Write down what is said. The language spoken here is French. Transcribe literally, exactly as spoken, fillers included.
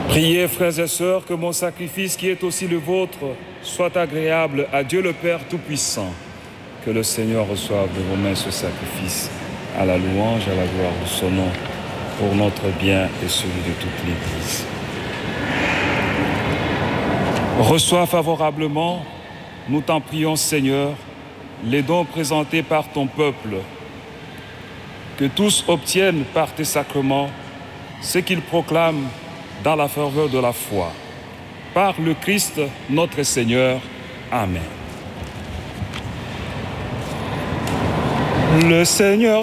Priez, frères et sœurs, que mon sacrifice, qui est aussi le vôtre, soit agréable à Dieu le Père Tout-Puissant. Que le Seigneur reçoive de vos mains ce sacrifice, à la louange et à la gloire de son nom, pour notre bien et celui de toute l'Église. Reçois favorablement, nous t'en prions, Seigneur, les dons présentés par ton peuple, que tous obtiennent par tes sacrements ce qu'ils proclament dans la ferveur de la foi. Par le Christ, notre Seigneur. Amen. Le Seigneur